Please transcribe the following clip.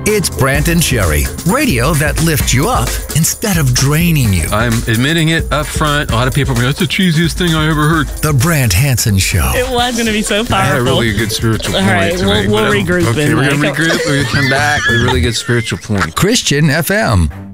It's Brant and Sherry, radio that lifts you up instead of draining you. I'm admitting it up front. A lot of people are going, that's the cheesiest thing I ever heard. The Brant Hansen Show. It was going to be so powerful. I had a really good spiritual point. All right, we'll regroup. Okay, we're going to regroup. We're going to come back with a really good spiritual point. Christian FM.